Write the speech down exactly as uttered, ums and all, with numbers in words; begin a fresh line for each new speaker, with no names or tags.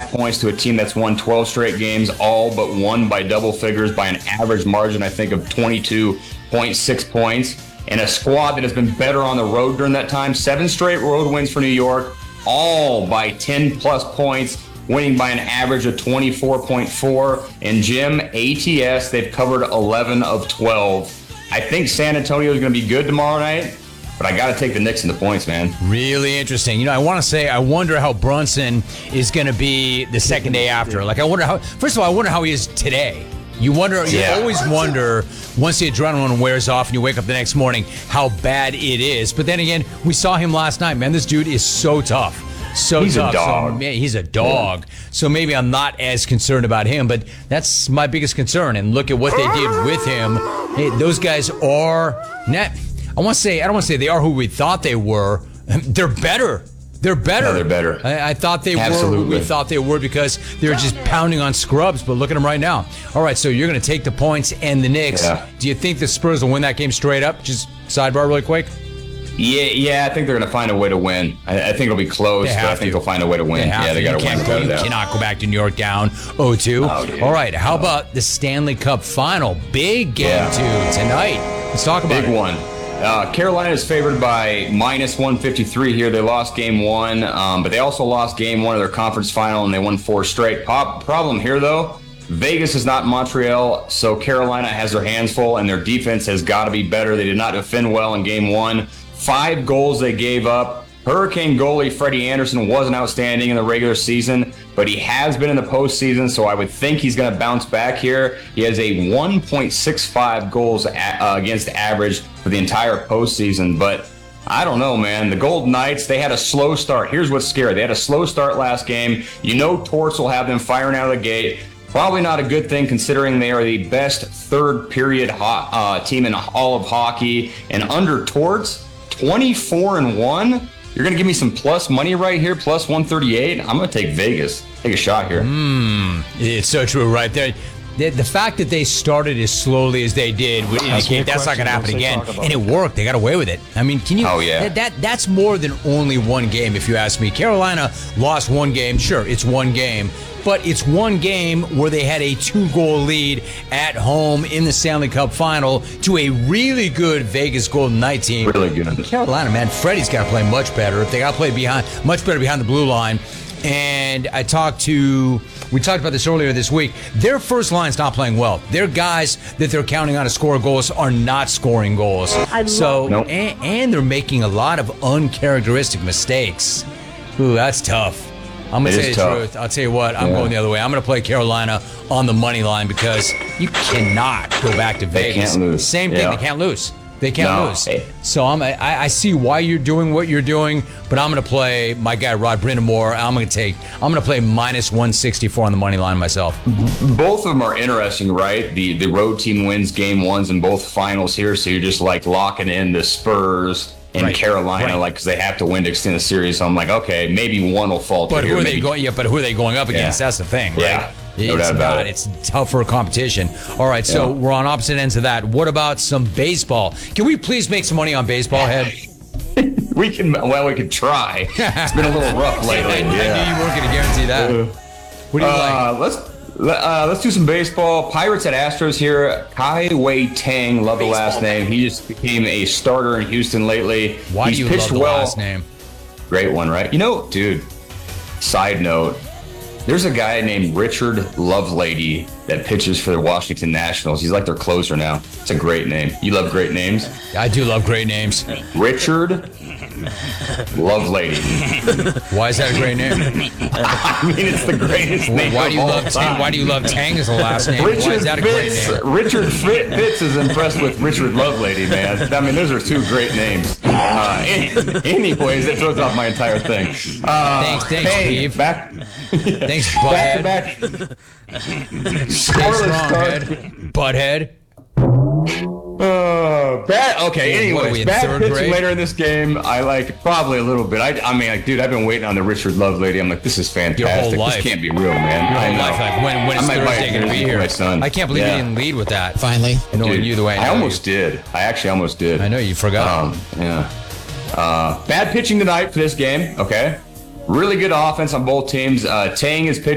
half points to a team that's won twelve straight games, all but won by double figures by an average margin, I think, of twenty-two point six points. And a squad that has been better on the road during that time. Seven straight road wins for New York, all by ten plus points, winning by an average of twenty-four point four. And Jim, A T S, they've covered eleven of twelve. I think San Antonio is going to be good tomorrow night, but I got to take the Knicks in the points, man.
Really interesting. You know, I want to say, I wonder how Brunson is going to be the second day after. Like, I wonder how, first of all, I wonder how he is today. You wonder, you
Yeah.
always wonder, once the adrenaline wears off and you wake up the next morning, how bad it is. But then again, we saw him last night, man. This dude is so tough. So
He's
tough.
a dog.
So, man, he's a dog. So maybe I'm not as concerned about him, but that's my biggest concern. And look at what they did with him. Hey, those guys are, not, I want to say, I don't want to say they are who we thought they were. They're better. They're better.
No, they're better.
I, I thought they
Absolutely.
were who we thought they were because they're just pounding on scrubs, but look at them right now. All right, so you're going to take the points and the Knicks.
Yeah.
Do you think the Spurs will win that game straight up? Just sidebar really quick.
Yeah, yeah, I think they're going to find a way to win. I, I think it'll be close,
They
but
have
I think
to.
they'll find a way to win.
They have
yeah,
to.
they got to
You
win.
can't go-
without a
You
doubt.
cannot go back to New York down oh two.
Oh, dude.
All right, how about the Stanley Cup final? Big game,
Yeah.
too, tonight. Let's talk about
Big
it.
one. Uh, Carolina is favored by minus one fifty-three here. They lost game one, um, but they also lost game one of their conference final, and they won four straight. Pop, problem here, though, Vegas is not Montreal, so Carolina has their hands full, and their defense has got to be better. They did not defend well in game one. Five goals they gave up. Hurricane goalie Freddie Anderson wasn't outstanding in the regular season, but he has been in the postseason, so I would think he's going to bounce back here. He has a one point six five goals a- uh, against average for the entire postseason, but I don't know, man. The Golden Knights, they had a slow start. Here's what's scary. They had a slow start last game. You know Torts will have them firing out of the gate. Probably not a good thing considering they are the best third period ho- uh, team in all of hockey. And under Torts, twenty-four and one. You're going to give me some plus money right here, plus one thirty-eight? I'm going to take Vegas. Take a shot here.
Mm, it's so true right there. The, the fact that they started as slowly as they did would indicate that's not going to happen again. And it worked. They got away with it. I mean, can you?
Oh, yeah.
That, that That's more than only one game, if you ask me. Carolina lost one game. Sure, it's one game. But it's one game where they had a two-goal lead at home in the Stanley Cup final to a really good Vegas Golden Knight team.
Really good.
Carolina, man, Freddie's got to play much better. If they got to play behind, much better behind the blue line. And I talked to, we talked about this earlier this week. Their first line's not playing well. Their guys that they're counting on to score goals are not scoring goals.
I love-
so,
Nope.
and, and they're making a lot of uncharacteristic mistakes. Ooh, that's tough. I'm going
It
to tell you
is
the
tough.
truth. I'll tell you what, I'm
Yeah.
going the other way. I'm going to play Carolina on the money line because you cannot go back to
They
Vegas.
can't lose.
Same thing,
Yeah.
they can't lose. They can't
No.
lose.
Hey.
So I'm, I, I see why you're doing what you're doing, but I'm going to play my guy Rod Brindamore. I'm going to take. I'm going to play minus one sixty-four on the money line myself.
Both of them are interesting, right? The the road team wins game ones in both finals here, so you're just like locking in the Spurs and
Right.
Carolina,
Right.
like because they have to win to extend the series. So I'm like, okay, maybe one will fall.
But
here,
who are
maybe.
they going? Yeah, but who are they going up against?
Yeah.
That's the thing, right?
Yeah. No
it's
doubt about
not.
it.
It's tougher competition. All right, so
Yeah.
we're on opposite ends of that. What about some baseball? Can we please make some money on baseball, Head?
We can, well, we could try. It's been a little rough lately.
I, I knew
yeah.
you weren't going to guarantee that. What do you like?
Uh, let's uh, let's do some baseball. Pirates at Astros here. Kai Wei Tang, love the last name. He just became a starter in Houston lately.
Why
He's
do you
pitched
love the
well.
last name?
Great one, right? You know, dude. Side note. There's a guy named Richard Lovelady that pitches for the Washington Nationals. He's like their closer now. It's a great name. You love great names?
I do love great names.
Richard Lovelady.
Why is that a great name?
I mean, it's the greatest name
Why do you
of all
love Tang?
time.
Why do you love Tang as a last name? Why
Richard
is that a great
Fitz,
name?
Richard Fit- Fitz is impressed with Richard Lovelady, man. I mean, those are two great names. Uh, any- anyways, it throws off my entire thing. Uh,
Thanks, thanks,
hey,
Steve.
Back,
Thanks,
back to
Butthead.
back.
Stay
Scoreless
strong,
start.
Head. Butthead.
Uh, bad. Okay.
What are we
Anyways,
in
bad
third
pitching
grade?
later in this game. I like probably a little bit. I, I mean, like, dude, I've been waiting on the Richard Lovelady. I'm like, this is fantastic.
Your whole life.
This can't be real, man.
Your
I
whole
know.
life, like when, when
I
is
might buy
Thursday
a
going to be
jersey for
here?
my son.
I can't believe
Yeah.
you didn't lead with that.
Finally.
Knowing
Dude,
you the way I know
I almost
you.
did. I actually almost did.
I know you forgot.
Um, yeah. Uh, bad pitching tonight for this game. Okay. Really good offense on both teams. Uh, Tang is pitching.